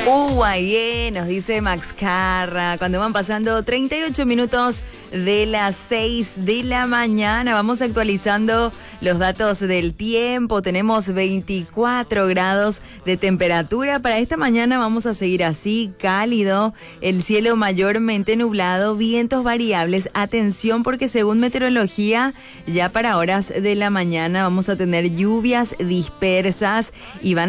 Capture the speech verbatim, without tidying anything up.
Uguayé, nos dice Max Carra, cuando van pasando treinta y ocho minutos de las seis de la mañana. Vamos actualizando los datos del tiempo. Tenemos veinticuatro grados de temperatura. Para esta mañana vamos a seguir así, cálido, el cielo mayormente nublado, vientos variables. Atención porque según meteorología, ya para horas de la mañana vamos a tener lluvias dispersas y van a